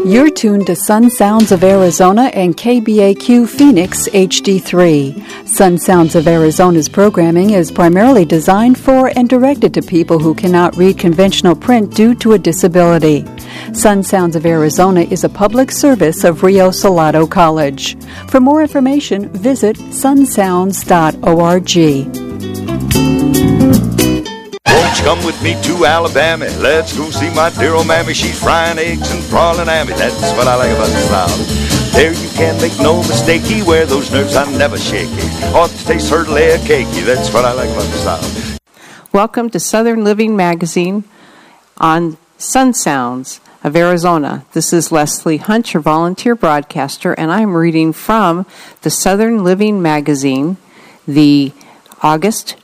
You're tuned to Sun Sounds of Arizona and KBAQ Phoenix HD3. Sun Sounds of Arizona's programming is primarily designed for and directed to people who cannot read conventional print due to a disability. Sun Sounds of Arizona is a public service of Rio Salado College. For more information, visit sunsounds.org. Won't you come with me to Alabama? Let's go see my dear old mammy. She's frying eggs and prawning at me. That's what I like about the South. There you can't make no mistakey. Where those nerves are never shaky. Ought to taste her layer cakey. That's what I like about the South. Welcome to Southern Living Magazine on Sun Sounds of Arizona. This is Leslie Hunt, your volunteer broadcaster, and I'm reading from the Southern Living Magazine, the August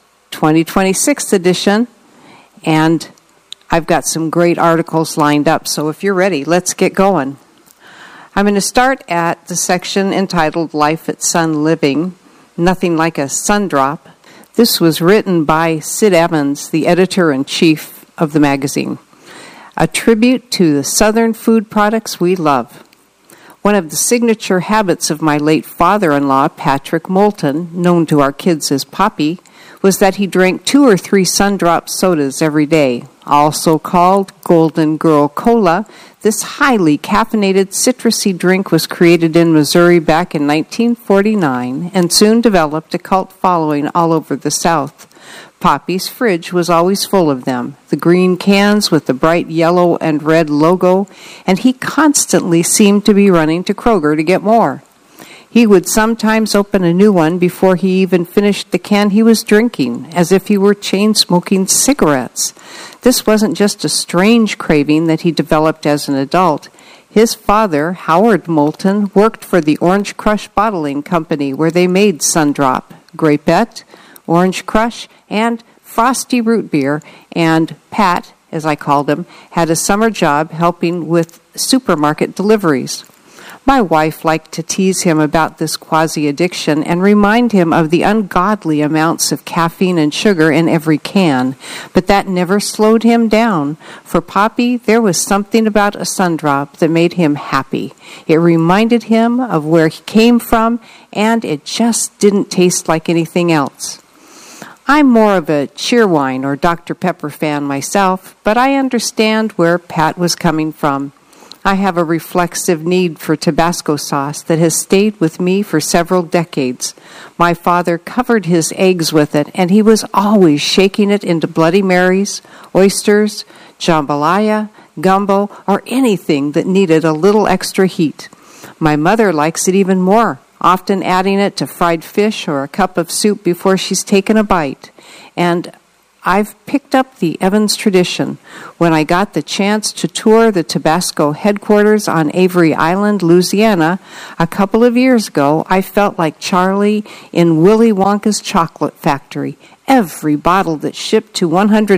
2026 edition, and I've got some great articles lined up, so if you're ready, let's get going. I'm going to start at the section entitled Life at Sun Living, Nothing Like a Sun Drop. This was written by Sid Evans, the editor-in-chief of the magazine. A tribute to the Southern food products we love. One of the signature habits of my late father-in-law, Patrick Moulton, known to our kids as Poppy, was that he drank 2 or 3 Sundrop sodas every day. Also called Golden Girl Cola, this highly caffeinated citrusy drink was created in Missouri back in 1949 and soon developed a cult following all over the South. Poppy's fridge was always full of them, the green cans with the bright yellow and red logo, and he constantly seemed to be running to Kroger to get more. He would sometimes open a new one before he even finished the can he was drinking, as if he were chain-smoking cigarettes. This wasn't just a strange craving that he developed as an adult. His father, Howard Moulton, worked for the Orange Crush Bottling Company, where they made Sundrop, Grapette, Orange Crush, and Frosty Root Beer, and Pat, as I called him, had a summer job helping with supermarket deliveries. My wife liked to tease him about this quasi-addiction and remind him of the ungodly amounts of caffeine and sugar in every can, but that never slowed him down. For Poppy, there was something about a Sundrop that made him happy. It reminded him of where he came from, and it just didn't taste like anything else. I'm more of a Cheerwine or Dr. Pepper fan myself, but I understand where Pat was coming from. I have a reflexive need for Tabasco sauce that has stayed with me for several decades. My father covered his eggs with it, and he was always shaking it into Bloody Marys, oysters, jambalaya, gumbo, or anything that needed a little extra heat. My mother likes it even more, often adding it to fried fish or a cup of soup before she's taken a bite. And I've picked up the Evans tradition. When I got the chance to tour the Tabasco headquarters on Avery Island, Louisiana, a couple of years ago, I felt like Charlie in Willy Wonka's chocolate factory. Every bottle that's shipped to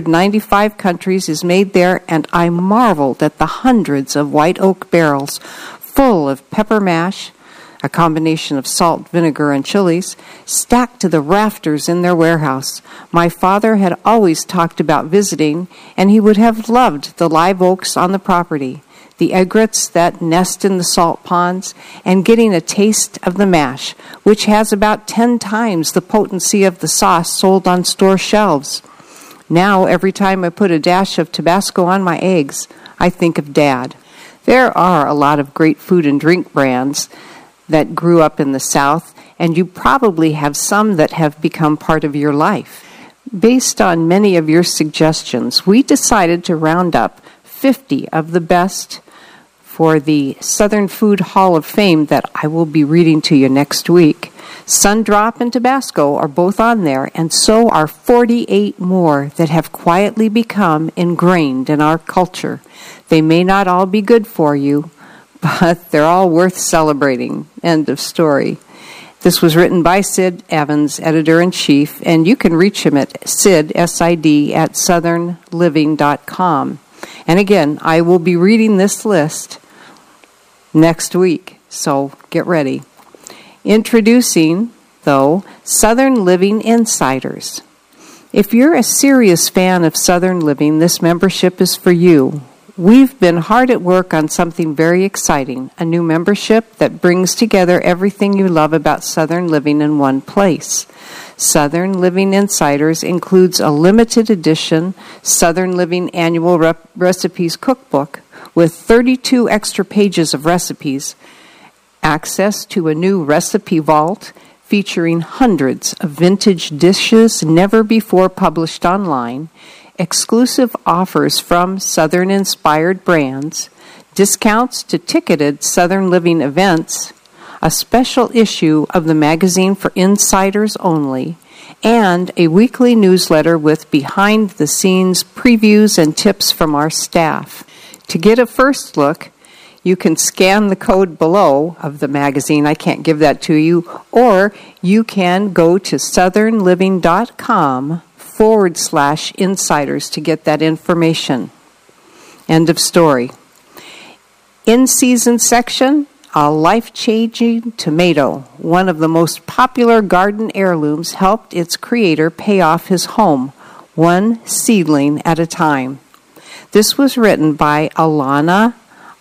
195 countries is made there, and I marveled at the hundreds of white oak barrels full of pepper mash, a combination of salt, vinegar, and chilies, stacked to the rafters in their warehouse. My father had always talked about visiting, and he would have loved the live oaks on the property, the egrets that nest in the salt ponds, and getting a taste of the mash, which has about 10 times the potency of the sauce sold on store shelves. Now, every time I put a dash of Tabasco on my eggs, I think of Dad. There are a lot of great food and drink brands that grew up in the South, and you probably have some that have become part of your life. Based on many of your suggestions, we decided to round up 50 of the best for the Southern Food Hall of Fame that I will be reading to you next week. Sundrop and Tabasco are both on there, and so are 48 more that have quietly become ingrained in our culture. They may not all be good for you, but they're all worth celebrating. End of story. This was written by Sid Evans, editor-in-chief, and you can reach him at Sid, S-I-D, at southernliving.com. And again, I will be reading this list next week, so get ready. Introducing, though, Southern Living Insiders. If you're a serious fan of Southern Living, this membership is for you. We've been hard at work on something very exciting, a new membership that brings together everything you love about Southern living in one place. Southern Living Insiders includes a limited edition Southern Living Annual Recipes Cookbook with 32 extra pages of recipes, access to a new recipe vault featuring hundreds of vintage dishes never before published online, exclusive offers from Southern-inspired brands, discounts to ticketed Southern Living events, a special issue of the magazine for insiders only, and a weekly newsletter with behind-the-scenes previews and tips from our staff. To get a first look, you can scan the code below of the magazine. I can't give that to you. Or you can go to southernliving.com/insiders to get that information. End of story. In-season section, a life-changing tomato, one of the most popular garden heirlooms, helped its creator pay off his home, one seedling at a time. This was written by Alana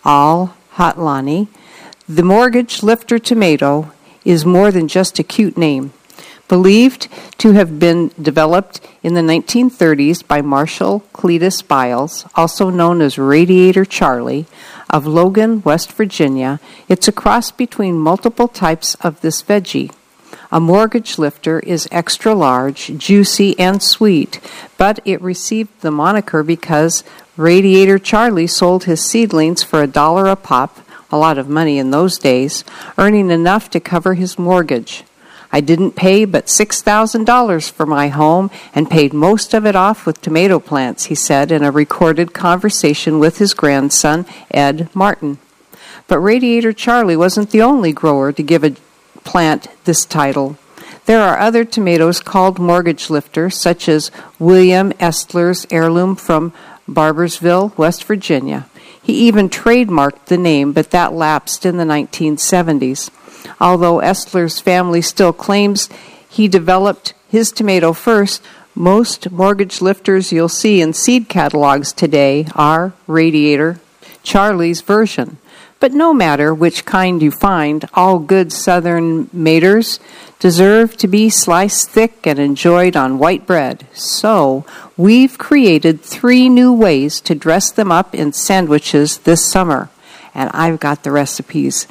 Al-Hatlani. The mortgage lifter tomato is more than just a cute name. Believed to have been developed in the 1930s by Marshall Cletus Biles, also known as Radiator Charlie, of Logan, West Virginia, it's a cross between multiple types of this veggie. A mortgage lifter is extra large, juicy, and sweet, but it received the moniker because Radiator Charlie sold his seedlings for $1 a pop, a lot of money in those days, earning enough to cover his mortgage. I didn't pay but $6,000 for my home and paid most of it off with tomato plants, he said in a recorded conversation with his grandson, Ed Martin. But Radiator Charlie wasn't the only grower to give a plant this title. There are other tomatoes called mortgage lifters, such as William Estler's heirloom from Barbersville, West Virginia. He even trademarked the name, but that lapsed in the 1970s. Although Estler's family still claims he developed his tomato first, most mortgage lifters you'll see in seed catalogs today are Radiator Charlie's version. But no matter which kind you find, all good Southern maters deserve to be sliced thick and enjoyed on white bread. So, we've created 3 new ways to dress them up in sandwiches this summer. And I've got the recipes.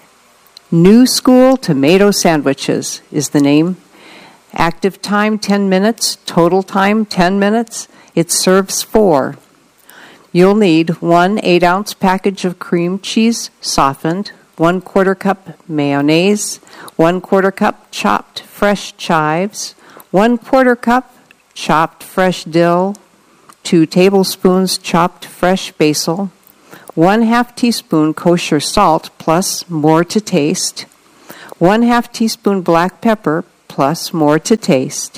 New School Tomato Sandwiches is the name. Active time 10 minutes, total time 10 minutes. It serves 4. You'll need 1 8-ounce package of cream cheese softened, 1/4 cup mayonnaise, 1/4 cup chopped fresh chives, 1/4 cup chopped fresh dill, 2 tablespoons chopped fresh basil, 1/2 teaspoon kosher salt plus more to taste, 1/2 teaspoon black pepper plus more to taste,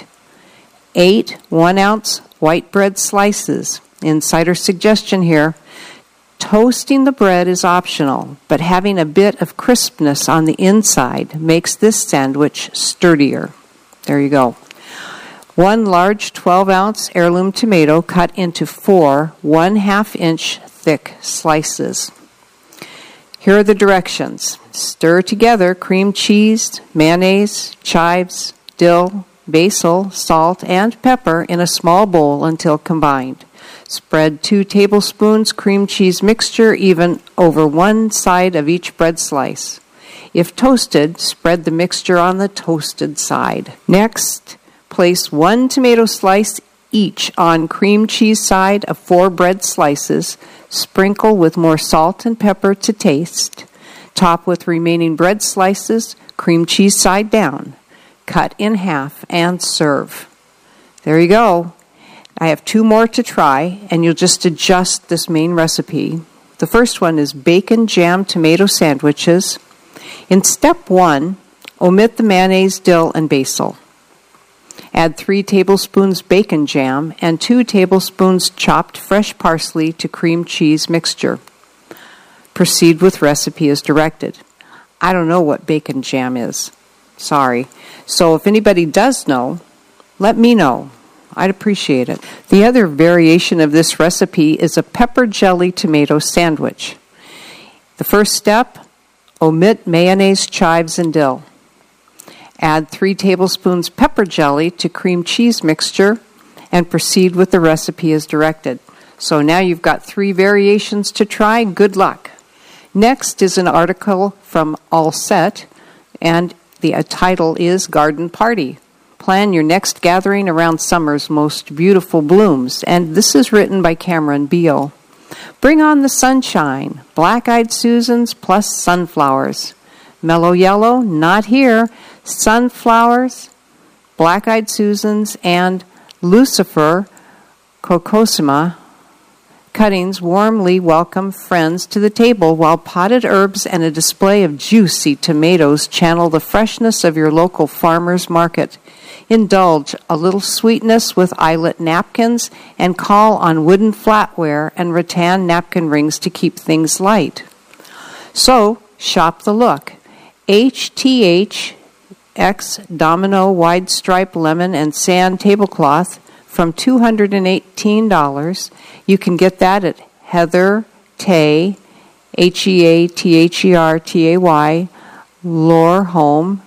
8 1-ounce white bread slices. Insider suggestion here. Toasting the bread is optional, but having a bit of crispness on the inside makes this sandwich sturdier. There you go. 1 large 12-ounce heirloom tomato cut into 4 1/2-inch thick slices. Here are the directions. Stir together cream cheese, mayonnaise, chives, dill, basil, salt, and pepper in a small bowl until combined. Spread 2 tablespoons cream cheese mixture even over one side of each bread slice. If toasted, spread the mixture on the toasted side. Next, place 1 tomato slice each on cream cheese side of 4 bread slices. Sprinkle with more salt and pepper to taste. Top with remaining bread slices, cream cheese side down. Cut in half and serve. There you go. I have 2 more to try, and you'll just adjust this main recipe. The first one is bacon jam tomato sandwiches. In step 1, omit the mayonnaise, dill, and basil. Add 3 tablespoons bacon jam and 2 tablespoons chopped fresh parsley to cream cheese mixture. Proceed with recipe as directed. I don't know what bacon jam is. Sorry. So if anybody does know, let me know. I'd appreciate it. The other variation of this recipe is a pepper jelly tomato sandwich. The first step, omit mayonnaise, chives, and dill. Add 3 tablespoons pepper jelly to cream cheese mixture and proceed with the recipe as directed. So now you've got 3 variations to try. Good luck. Next is an article from All Set, and the title is Garden Party. Plan your next gathering around summer's most beautiful blooms. And this is written by Cameron Beal. Bring on the sunshine, black-eyed Susans plus sunflowers. Mellow yellow, not here. Sunflowers, black-eyed Susans, and Lucifer Cocosima cuttings warmly welcome friends to the table while potted herbs and a display of juicy tomatoes channel the freshness of your local farmer's market. Indulge a little sweetness with eyelet napkins and call on wooden flatware and rattan napkin rings to keep things light. So, shop the look. HTH X Domino Wide Stripe Lemon and Sand Tablecloth from $218. You can get that at Heather Tay, HeaTherTay, Lorhome,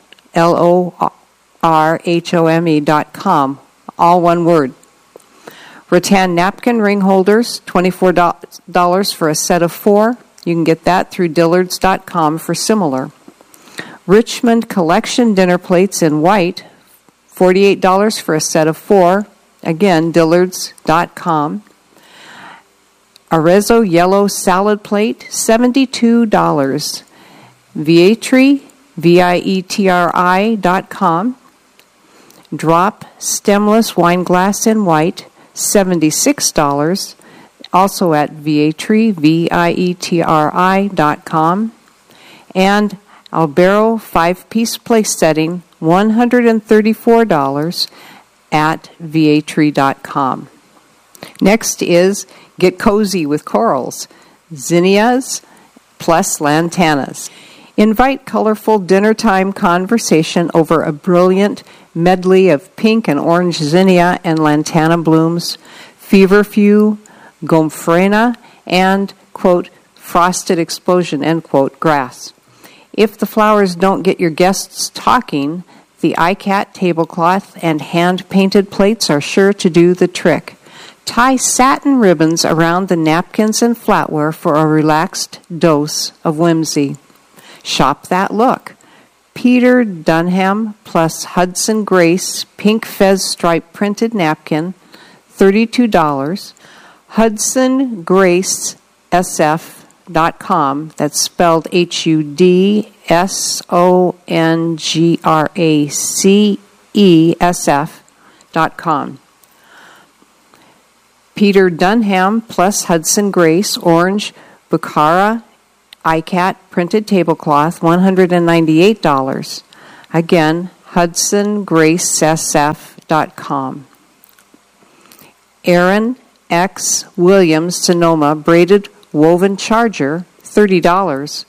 LORHOME.com. All one word. Rattan napkin ring holders, $24 for a set of 4. You can get that through Dillards.com for similar. Richmond Collection dinner plates in white, $48 for a set of 4. Again, Dillards.com. Arezzo yellow salad plate, $72. Vietri, Vietri.com. Drop stemless wine glass in white, $76. Also at Vietri, Vietri.com. And Albero 5-piece place setting, $134 at Vietri.com. Next is Get Cozy with Corals, zinnias plus lantanas. Invite colorful dinnertime conversation over a brilliant medley of pink and orange zinnia and lantana blooms, feverfew, gomphrena, and, quote, frosted explosion, end quote, grass. If the flowers don't get your guests talking, the iCat tablecloth and hand-painted plates are sure to do the trick. Tie satin ribbons around the napkins and flatware for a relaxed dose of whimsy. Shop that look. Peter Dunham plus Hudson Grace pink fez stripe printed napkin, $32. HudsonGraceSF.com, that's spelled HudsonGracesF.com. Peter Dunham plus Hudson Grace orange Bukhara iCat printed tablecloth, $198. Again, HudsonGracesF.com. Aaron X. Williams Sonoma braided woven charger, $30.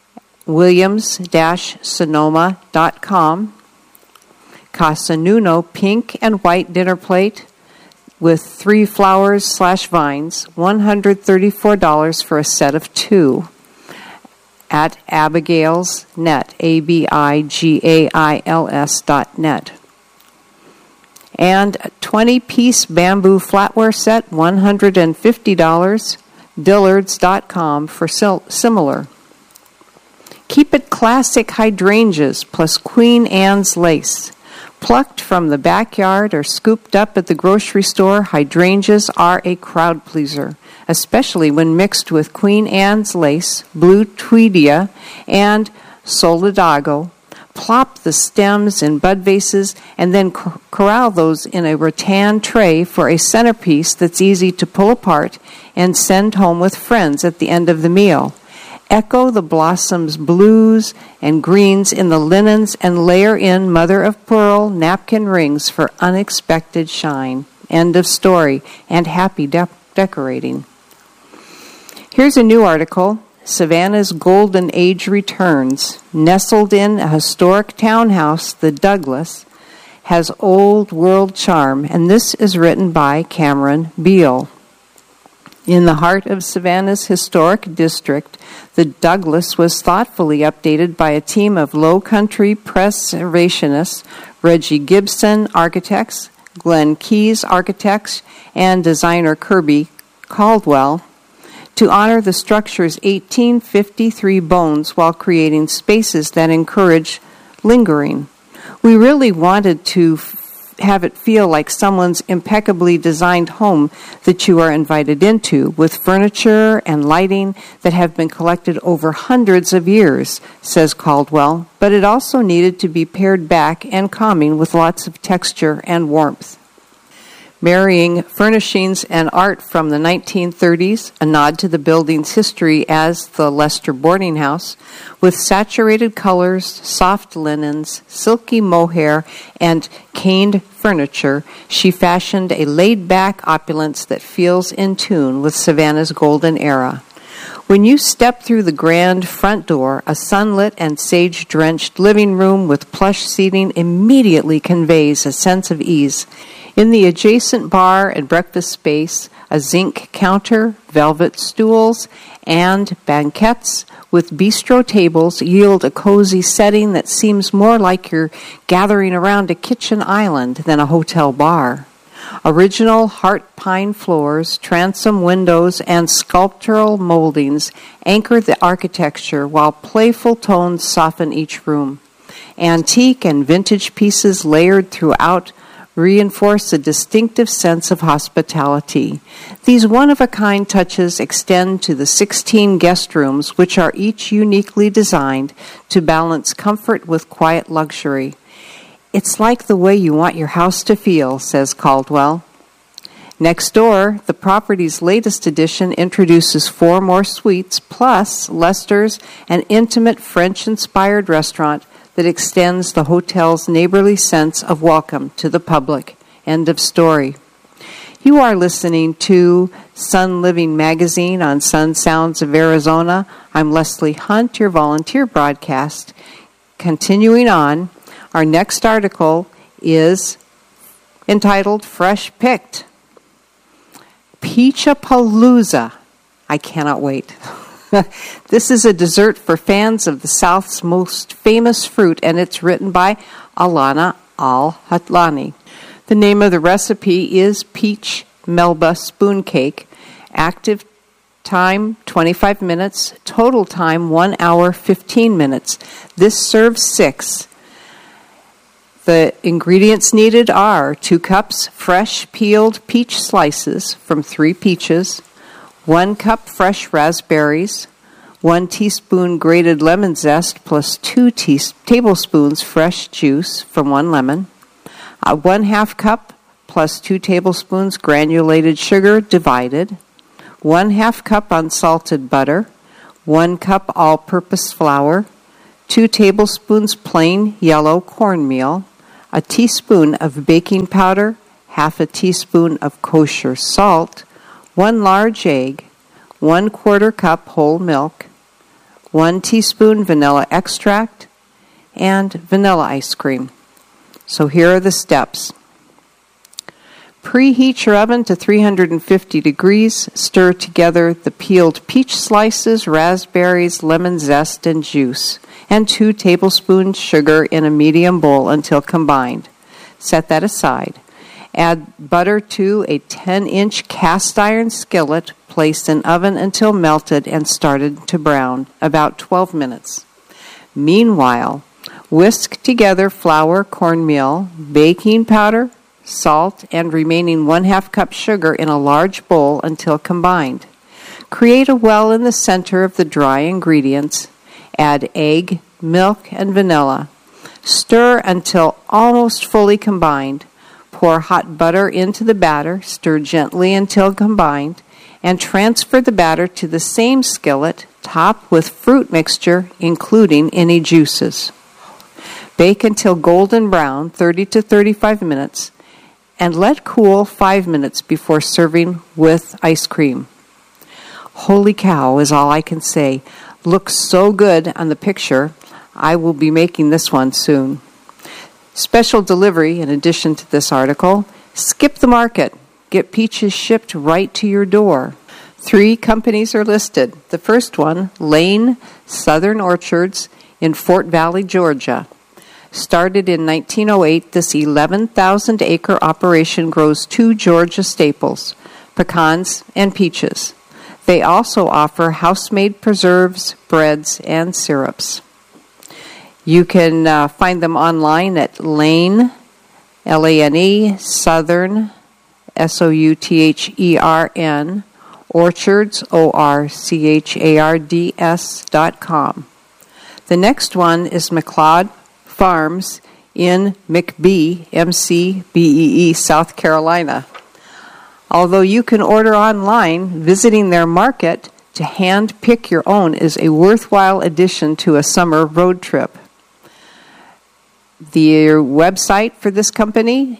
Williams-Sonoma.com. Casa Nuno pink and white dinner plate with 3 flowers/vines, $134 for a set of 2. At Abigail's Net, ABIGAILS.net. And a 20-piece bamboo flatware set, $150, Dillards.com for similar. Keep it classic hydrangeas plus Queen Anne's lace. Plucked from the backyard or scooped up at the grocery store, hydrangeas are a crowd pleaser, especially when mixed with Queen Anne's lace, blue tweedia, and solidago. Plop the stems in bud vases and then corral those in a rattan tray for a centerpiece that's easy to pull apart and send home with friends at the end of the meal. Echo the blossoms' blues and greens in the linens and layer in mother-of-pearl napkin rings for unexpected shine. End of story. And happy decorating. Here's a new article. Savannah's Golden Age returns. Nestled in a historic townhouse, the Douglas, has old world charm, and this is written by Cameron Beal. In the heart of Savannah's historic district, the Douglas was thoughtfully updated by a team of Low Country preservationists, Reggie Gibson Architects, Glenn Keyes Architects, and designer Kirby Caldwell, to honor the structure's 1853 bones while creating spaces that encourage lingering. We really wanted to have it feel like someone's impeccably designed home that you are invited into, with furniture and lighting that have been collected over hundreds of years, says Caldwell, but it also needed to be pared back and calming with lots of texture and warmth. Marrying furnishings and art from the 1930s, a nod to the building's history as the Lester Boarding House, with saturated colors, soft linens, silky mohair, and caned furniture, she fashioned a laid-back opulence that feels in tune with Savannah's golden era. When you step through the grand front door, a sunlit and sage-drenched living room with plush seating immediately conveys a sense of ease. In the adjacent bar and breakfast space, a zinc counter, velvet stools, and banquettes with bistro tables yield a cozy setting that seems more like you're gathering around a kitchen island than a hotel bar. Original heart pine floors, transom windows, and sculptural moldings anchor the architecture while playful tones soften each room. Antique and vintage pieces layered throughout reinforce a distinctive sense of hospitality. These one-of-a-kind touches extend to the 16 guest rooms, which are each uniquely designed to balance comfort with quiet luxury. It's like the way you want your house to feel, says Caldwell. Next door, the property's latest addition introduces 4 more suites, plus Lester's, an intimate French-inspired restaurant that extends the hotel's neighborly sense of welcome to the public. End of story. You are listening to Sun Living Magazine on Sun Sounds of Arizona. I'm Leslie Hunt, your volunteer broadcast. Continuing on, our next article is entitled Fresh Picked. Peachapalooza. I cannot wait. This is a dessert for fans of the South's most famous fruit, and it's written by Alana Al-Hatlani. The name of the recipe is Peach Melba Spoon Cake. Active time, 25 minutes. Total time, 1 hour, 15 minutes. This serves 6. The ingredients needed are 2 cups fresh peeled peach slices from 3 peaches, 1 cup fresh raspberries, 1 teaspoon grated lemon zest plus 2 tablespoons fresh juice from 1 lemon, 1/2 cup plus 2 tablespoons granulated sugar divided, 1/2 cup unsalted butter, 1 cup all-purpose flour, 2 tablespoons plain yellow cornmeal, a teaspoon of baking powder, 1/2 teaspoon of kosher salt, 1 large egg, 1/4 cup whole milk, 1 teaspoon vanilla extract, and vanilla ice cream. So here are the steps. Preheat your oven to 350 degrees. Stir together the peeled peach slices, raspberries, lemon zest, and juice, and 2 tablespoons sugar in a medium bowl until combined. Set that aside. Add butter to a 10-inch cast iron skillet, placed in oven until melted and started to brown, about 12 minutes. Meanwhile, whisk together flour, cornmeal, baking powder, salt, and remaining 1/2 cup sugar in a large bowl until combined. Create a well in the center of the dry ingredients. Add egg, milk, and vanilla. Stir until almost fully combined. Pour hot butter into the batter, stir gently until combined, and transfer the batter to the same skillet. Top with fruit mixture, including any juices. Bake until golden brown, 30 to 35 minutes, and let cool 5 minutes before serving with ice cream. Holy cow is all I can say. Looks so good on the picture. I will be making this one soon. Special delivery, in addition to this article, skip the market. Get peaches shipped right to your door. 3 companies are listed. The first one, Lane Southern Orchards in Fort Valley, Georgia. Started in 1908, this 11,000-acre operation grows 2 Georgia staples, pecans and peaches. They also offer house-made preserves, breads, and syrups. You can find them online at Lane, Lane, Southern, Southern, Orchards, orchards.com. The next one is McLeod Farms in McBee, McBee, South Carolina. Although you can order online, visiting their market to hand pick your own is a worthwhile addition to a summer road trip. The website for this company,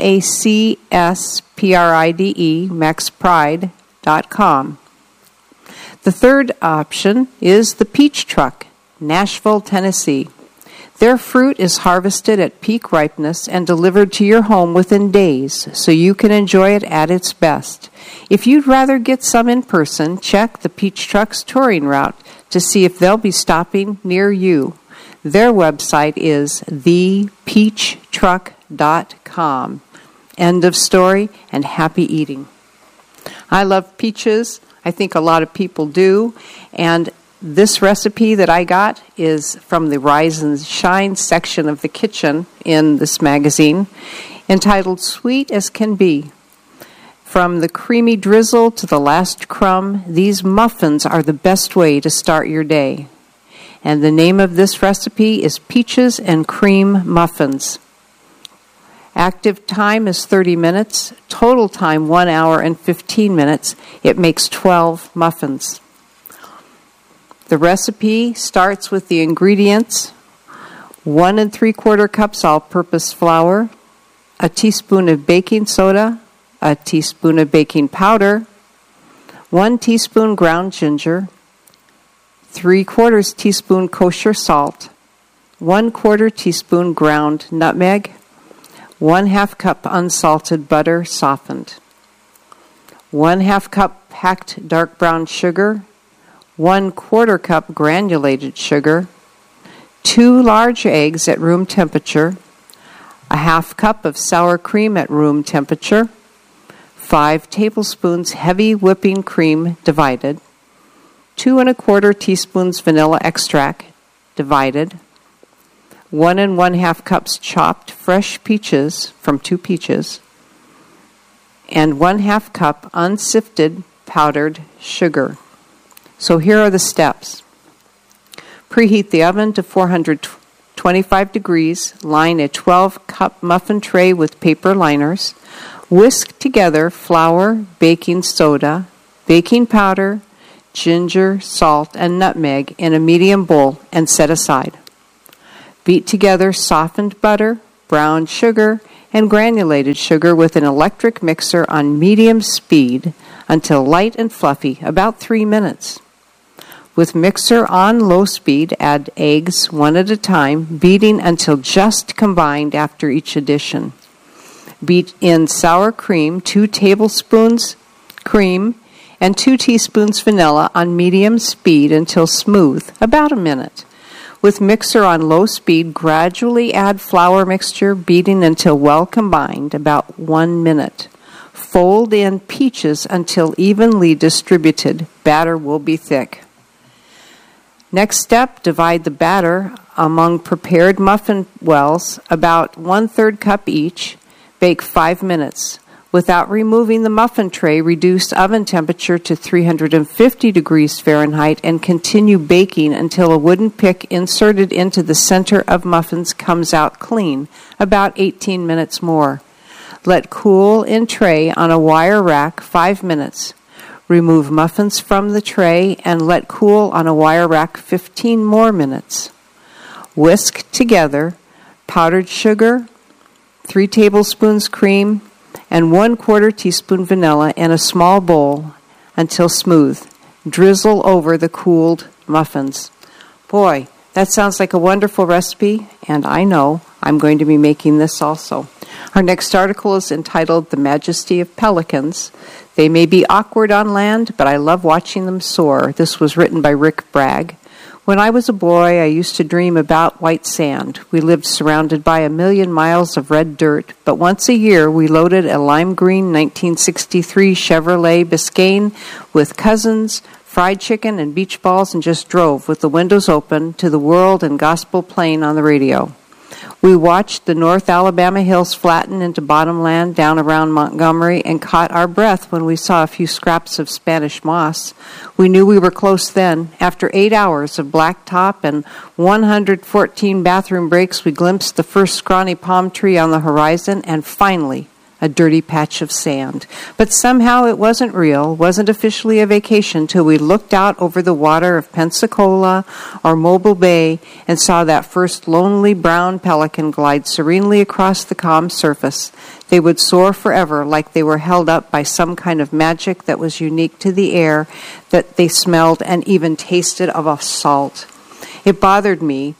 MACSPRIDE, maxpride.com. The third option is the Peach Truck, Nashville, Tennessee. Their fruit is harvested at peak ripeness and delivered to your home within days, so you can enjoy it at its best. If you'd rather get some in person, check the Peach Truck's touring route to see if they'll be stopping near you. Their website is thepeachtruck.com. End of story, and happy eating. I love peaches. I think a lot of people do, and this recipe that I got is from the Rise and Shine section of the kitchen in this magazine, entitled Sweet as Can Be. From the creamy drizzle to the last crumb, these muffins are the best way to start your day. And the name of this recipe is Peaches and Cream Muffins. Active time is 30 minutes, total time 1 hour and 15 minutes. It makes 12 muffins. The recipe starts with the ingredients: 1 3/4 cups all-purpose flour, a teaspoon of baking soda, a teaspoon of baking powder, 1 teaspoon ground ginger, 3/4 teaspoon kosher salt, 1/4 teaspoon ground nutmeg, 1/2 cup unsalted butter softened, 1/2 cup packed dark brown sugar, 1/4 cup granulated sugar, 2 large eggs at room temperature, a 1/2 cup of sour cream at room temperature, 5 tablespoons heavy whipping cream divided, 2 1/4 teaspoons vanilla extract divided, 1 1/2 cups chopped fresh peaches from 2 peaches, and 1/2 cup unsifted powdered sugar. So here are the steps. Preheat the oven to 425 degrees. Line a 12-cup muffin tray with paper liners. Whisk together flour, baking soda, baking powder, ginger, salt, and nutmeg in a medium bowl and set aside. Beat together softened butter, brown sugar, and granulated sugar with an electric mixer on medium speed until light and fluffy, about 3 minutes. With mixer on low speed, add eggs 1 at a time, beating until just combined after each addition. Beat in sour cream, 2 tablespoons cream, and 2 teaspoons vanilla on medium speed until smooth, about a minute. With mixer on low speed, gradually add flour mixture, beating until well combined, about 1 minute. Fold in peaches until evenly distributed. Batter will be thick. Next step, divide the batter among prepared muffin wells, about 1/3 cup each. Bake 5 minutes. Without removing the muffin tray, reduce oven temperature to 350 degrees Fahrenheit and continue baking until a wooden pick inserted into the center of muffins comes out clean, about 18 minutes more. Let cool in tray on a wire rack 5 minutes. Remove muffins from the tray and let cool on a wire rack 15 more minutes. Whisk together powdered sugar, 3 tablespoons cream, and 1/4 teaspoon vanilla in a small bowl until smooth. Drizzle over the cooled muffins. Boy, that sounds like a wonderful recipe, and I know I'm going to be making this also. Our next article is entitled The Majesty of Pelicans. They may be awkward on land, but I love watching them soar. This was written by Rick Bragg. When I was a boy, I used to dream about white sand. We lived surrounded by 1,000,000 miles of red dirt, but once a year we loaded a lime green 1963 Chevrolet Biscayne with cousins, fried chicken, and beach balls, and just drove with the windows open to the world and gospel playing on the radio. We watched the North Alabama hills flatten into bottomland down around Montgomery and caught our breath when we saw a few scraps of Spanish moss. We knew we were close then. After 8 hours of blacktop and 114 bathroom breaks, we glimpsed the first scrawny palm tree on the horizon and finally a dirty patch of sand. But somehow it wasn't real, wasn't officially a vacation till we looked out over the water of Pensacola or Mobile Bay and saw that first lonely brown pelican glide serenely across the calm surface. They would soar forever like they were held up by some kind of magic that was unique to the air that they smelled and even tasted of salt. It bothered me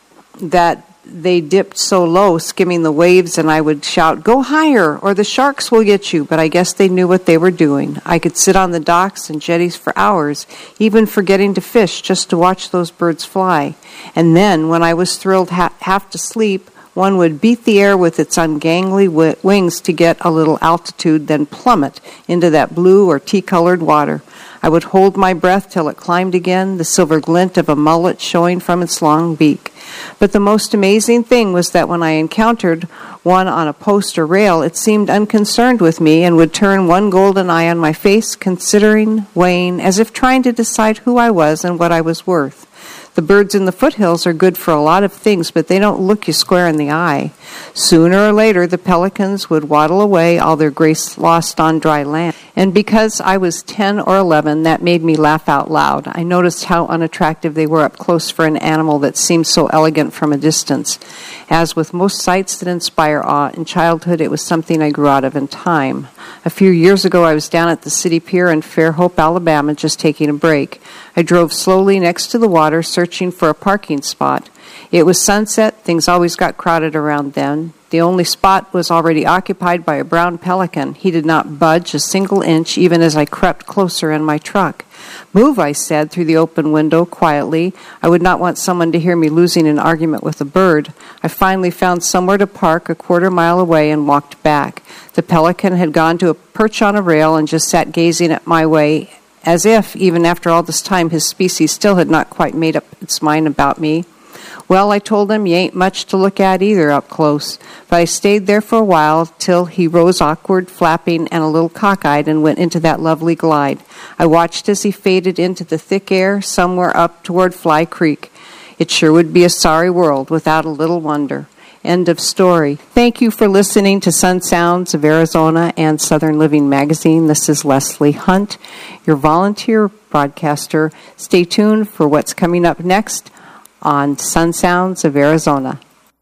that they dipped so low, skimming the waves, and I would shout, "Go higher, or the sharks will get you," but I guess they knew what they were doing. I could sit on the docks and jetties for hours, even forgetting to fish just to watch those birds fly. And then, when I was thrilled half to sleep, one would beat the air with its ungainly wings to get a little altitude, then plummet into that blue or tea-colored water. I would hold my breath till it climbed again, the silver glint of a mullet showing from its long beak. But the most amazing thing was that when I encountered one on a post or rail, it seemed unconcerned with me and would turn one golden eye on my face, considering, weighing, as if trying to decide who I was and what I was worth. The birds in the foothills are good for a lot of things, but they don't look you square in the eye. Sooner or later, the pelicans would waddle away, all their grace lost on dry land. And because I was 10 or 11, that made me laugh out loud. I noticed how unattractive they were up close for an animal that seemed so elegant from a distance. As with most sights that inspire awe, in childhood it was something I grew out of in time. A few years ago, I was down at the city pier in Fairhope, Alabama, just taking a break. I drove slowly next to the water, searching for a parking spot. It was sunset. Things always got crowded around then. The only spot was already occupied by a brown pelican. He did not budge a single inch, even as I crept closer in my truck. "Move," I said through the open window quietly. I would not want someone to hear me losing an argument with a bird. I finally found somewhere to park a quarter-mile away and walked back. The pelican had gone to a perch on a rail and just sat gazing at my way, as if, even after all this time, his species still had not quite made up its mind about me. "Well," I told him, "you ain't much to look at either up close." But I stayed there for a while till he rose awkward, flapping, and a little cockeyed and went into that lovely glide. I watched as he faded into the thick air somewhere up toward Fly Creek. It sure would be a sorry world without a little wonder. End of story. Thank you for listening to Sun Sounds of Arizona and Southern Living Magazine. This is Leslie Hunt, your volunteer broadcaster. Stay tuned for what's coming up next on Sun Sounds of Arizona.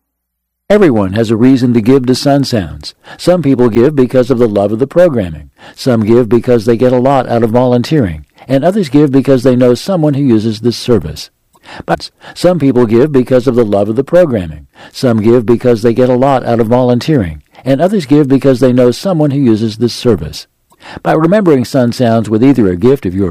Everyone has a reason to give to Sun Sounds. Some people give because of the love of the programming. Some give because they get a lot out of volunteering. And others give because they know someone who uses this service. But some people give because of the love of the programming. Some give because they get a lot out of volunteering. And others give because they know someone who uses this service. By remembering Sun Sounds with either a gift of your